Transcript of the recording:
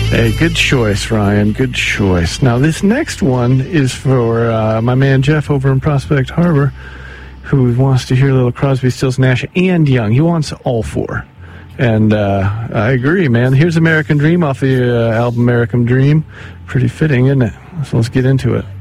Hey, good choice, Ryan. Good choice. Now, this next one is for my man Jeff over in Prospect Harbor, who wants to hear a little Crosby, Stills, Nash, and Young. He wants all four. And I agree, man. Here's American Dream off the album American Dream. Pretty fitting, isn't it? So let's get into it.